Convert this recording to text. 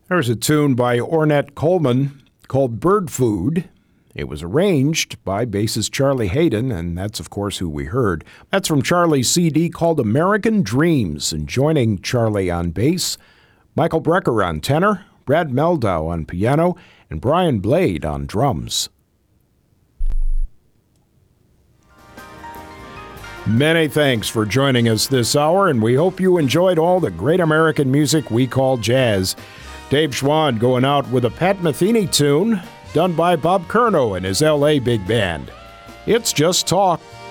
There's a tune by Ornette Coleman called Bird Food. It was arranged by bassist Charlie Hayden, and that's, of course, who we heard. That's from Charlie's CD called American Dreams, and joining Charlie on bass, Michael Brecker on tenor, Brad Meldau on piano, and Brian Blade on drums. Many thanks for joining us this hour, and we hope you enjoyed all the great American music we call jazz. Dave Schwann going out with a Pat Metheny tune done by Bob Curnow and his L.A. Big Band. It's Just Talk.